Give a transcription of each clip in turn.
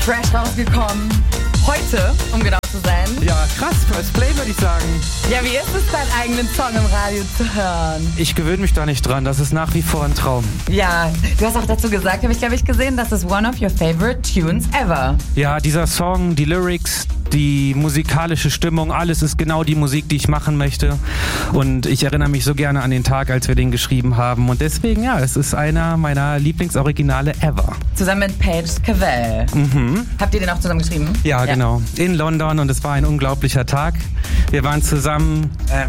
fresh rausgekommen. Heute, um genau zu sein. Ja, krass, First Play würde ich sagen. Ja, wie ist es, deinen eigenen Song im Radio zu hören? Ich gewöhne mich da nicht dran, das ist nach wie vor ein Traum. Ja, du hast auch dazu gesagt, habe ich gesehen, das ist one of your favorite tunes ever. Ja, dieser Song, die Lyrics, die musikalische Stimmung, alles ist genau die Musik, die ich machen möchte. Und ich erinnere mich so gerne an den Tag, als wir den geschrieben haben. Und deswegen, ja, es ist einer meiner Lieblingsoriginale ever. Zusammen mit Paige Cavell. Habt ihr den auch zusammen geschrieben? Ja, genau. In London, und es war ein unglaublicher Tag. Wir waren zusammen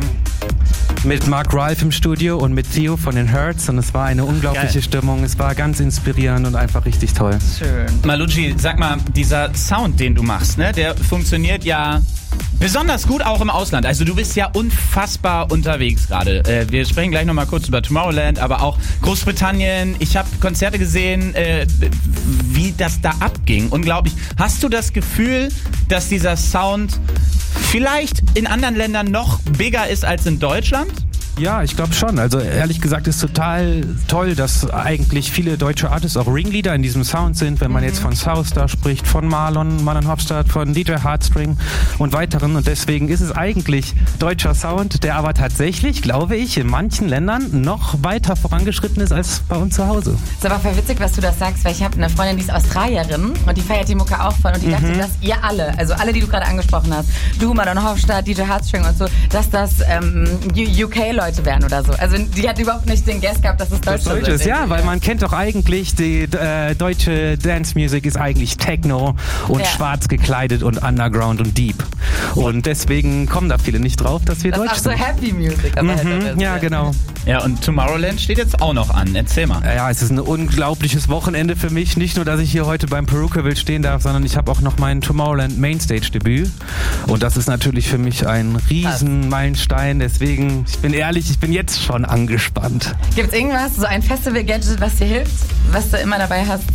mit Mark Ralph im Studio und mit Theo von den Hurts, und es war eine unglaubliche Stimmung. Es war ganz inspirierend und einfach richtig toll. Schön. Malucci, sag mal, dieser Sound, den du machst, ne, der funktioniert ja besonders gut auch im Ausland. Also du bist ja unfassbar unterwegs gerade. Wir sprechen gleich nochmal kurz über Tomorrowland, aber auch Großbritannien. Ich habe Konzerte gesehen, wie das da abging. Unglaublich. Hast du das Gefühl, dass dieser Sound vielleicht in anderen Ländern noch bigger ist als in Deutschland? Ja, ich glaube schon. Also ehrlich gesagt ist total toll, dass eigentlich viele deutsche Artists auch Ringleader in diesem Sound sind, wenn man jetzt von Southstar spricht, von Marlon Hofstadt, von DJ Heartstring und weiteren. Und deswegen ist es eigentlich deutscher Sound, der aber tatsächlich, glaube ich, in manchen Ländern noch weiter vorangeschritten ist als bei uns zu Hause. Ist aber voll witzig, was du das sagst, weil ich habe eine Freundin, die ist Australierin und die feiert die Mucke auch voll und die dachte, dass ihr alle, also alle, die du gerade angesprochen hast, du, Marlon Hofstadt, DJ Heartstring und so, dass das UK-Leute werden oder so. Also die hat überhaupt nicht den Guess gehabt, dass es Deutsche sind. Ja, weil man kennt doch eigentlich, die deutsche Dance-Music ist eigentlich Techno und schwarz gekleidet und Underground und Deep. Und deswegen kommen da viele nicht drauf, dass wir das Deutsch sind. Das ist auch so Happy Music. Aber ja, genau. Ja, und Tomorrowland steht jetzt auch noch an. Erzähl mal. Ja, es ist ein unglaubliches Wochenende für mich. Nicht nur, dass ich hier heute beim Perukaville stehen darf, sondern ich habe auch noch mein Tomorrowland Mainstage-Debüt. Und das ist natürlich für mich ein riesen Meilenstein. Deswegen, ich bin ehrlich, ich bin jetzt schon angespannt. Gibt's irgendwas, so ein Festival-Gadget, was dir hilft, was du immer dabei hast?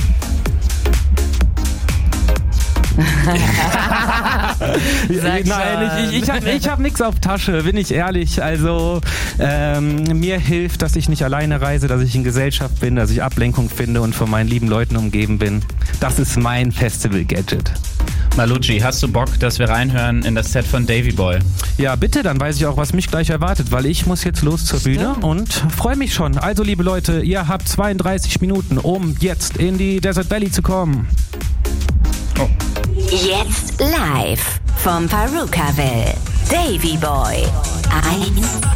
Nein, ich hab nichts auf Tasche, bin ich ehrlich. Also mir hilft, dass ich nicht alleine reise, dass ich in Gesellschaft bin, dass ich Ablenkung finde und von meinen lieben Leuten umgeben bin. Das ist mein Festival-Gadget. Malucci, hast du Bock, dass wir reinhören in das Set von Davy Boy? Ja, bitte, dann weiß ich auch, was mich gleich erwartet, weil ich muss jetzt los zur Bühne und freue mich schon. Also, liebe Leute, ihr habt 32 Minuten, um jetzt in die Desert Valley zu kommen. Oh. Jetzt live vom Perukaville, Davy Boy.